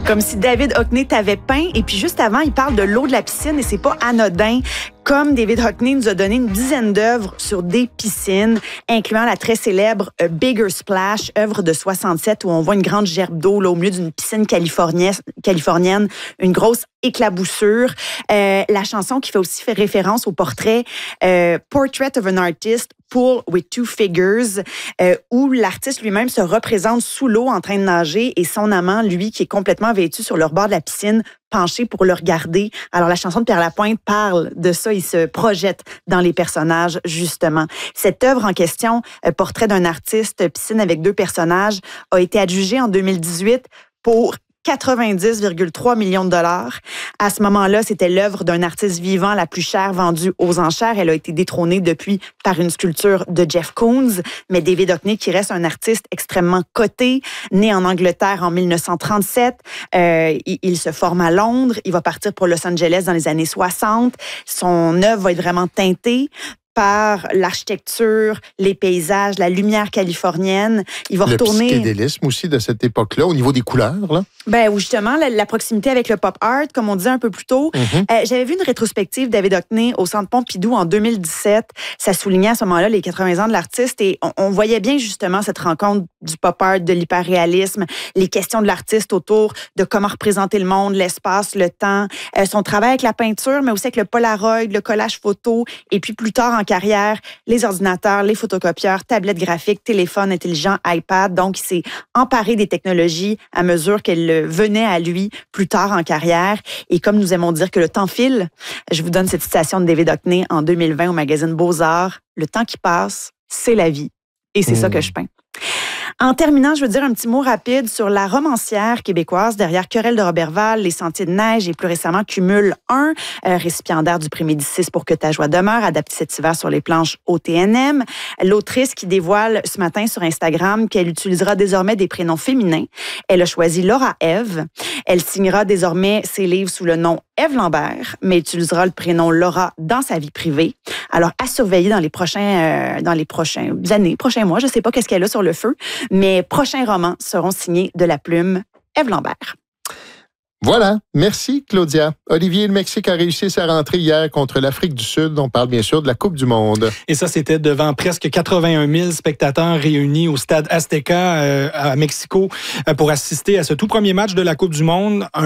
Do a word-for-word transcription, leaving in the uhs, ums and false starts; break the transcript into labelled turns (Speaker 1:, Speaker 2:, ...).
Speaker 1: Comme si David Hockney t'avait peint. Et puis juste avant, il parle de l'eau de la piscine et c'est pas anodin. Comme David Hockney nous a donné une dizaine d'œuvres sur des piscines, incluant la très célèbre A Bigger Splash, œuvre de soixante-sept, où on voit une grande gerbe d'eau là, au milieu d'une piscine californienne, californienne, une grosse éclaboussure. Euh, la chanson qui fait aussi fait référence au portrait euh, Portrait of an Artist, Pool with Two Figures, euh, où l'artiste lui-même se représente sous l'eau en train de nager et son amant, lui, qui est complètement vêtu sur le bord de la piscine, penché pour le regarder. Alors, la chanson de Pierre Lapointe parle de ça. Il se projette dans les personnages, justement. Cette œuvre en question, euh, Portrait d'un artiste, piscine avec deux personnages, a été adjugée en deux mille dix-huit pour quatre-vingt-dix virgule trois millions de dollars. À ce moment-là, c'était l'œuvre d'un artiste vivant la plus chère vendue aux enchères. Elle a été détrônée depuis par une sculpture de Jeff Koons. Mais David Hockney, qui reste un artiste extrêmement coté, né en Angleterre en mille neuf cent trente-sept, euh, il, il se forme à Londres. Il va partir pour Los Angeles dans les années soixante. Son œuvre va être vraiment teintée par l'architecture, les paysages, la lumière californienne. Il va
Speaker 2: le
Speaker 1: retourner...
Speaker 2: Le psychédélisme aussi de cette époque-là, au niveau des couleurs, là.
Speaker 1: Ben, ou justement, la, la proximité avec le pop art, comme on disait un peu plus tôt. Mm-hmm. Euh, j'avais vu une rétrospective David Hockney au Centre Pompidou en deux mille dix-sept. Ça soulignait à ce moment-là les quatre-vingts ans de l'artiste et on, on voyait bien justement cette rencontre du pop art, de l'hyperréalisme, les questions de l'artiste autour de comment représenter le monde, l'espace, le temps, euh, son travail avec la peinture, mais aussi avec le Polaroid, le collage photo, et puis plus tard en carrière, les ordinateurs, les photocopieurs, tablettes graphiques, téléphones intelligents, iPad. Donc, il s'est emparé des technologies à mesure qu'elles venait à lui plus tard en carrière. Et comme nous aimons dire que le temps file, je vous donne cette citation de David Hockney en deux mille vingt au magazine Beaux-Arts. Le temps qui passe, c'est la vie. Et c'est mmh. ça que je peins. En terminant, je veux dire un petit mot rapide sur la romancière québécoise derrière Querelle de Roberval, Les Sentiers de neige et plus récemment Cumul un, euh, récipiendaire du prix Médicis pour que ta joie demeure, adapté cet hiver sur les planches O T N M. L'autrice qui dévoile ce matin sur Instagram qu'elle utilisera désormais des prénoms féminins. Elle a choisi Laura Ève. Elle signera désormais ses livres sous le nom Ève Lambert, mais utilisera le prénom Laura dans sa vie privée. Alors, à surveiller dans les prochains, euh, dans les prochaines années, prochains mois. Je ne sais pas qu'est-ce qu'elle a sur le feu, mais prochains romans seront signés de la plume Ève Lambert.
Speaker 2: Voilà. Merci, Claudia. Olivier, le Mexique a réussi sa rentrée hier contre l'Afrique du Sud. On parle bien sûr de la Coupe du monde.
Speaker 3: Et ça, c'était devant presque quatre-vingt-un mille spectateurs réunis au stade Azteca euh, à Mexico euh, pour assister à ce tout premier match de la Coupe du monde. Un